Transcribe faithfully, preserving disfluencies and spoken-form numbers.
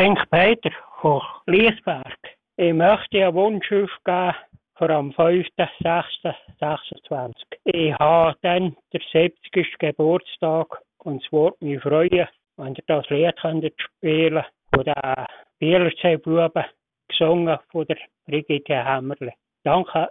Henk Peter von Liesberg. Ich möchte einen Wunsch aufgeben für am fünften sechsten sechsundzwanzig. Ich habe dann den siebzigsten Geburtstag und es würde mich freuen, wenn ihr das Lied könntet spielen von den Bielerseebuben, gesungen von der Brigitte Hämmerle. Danke.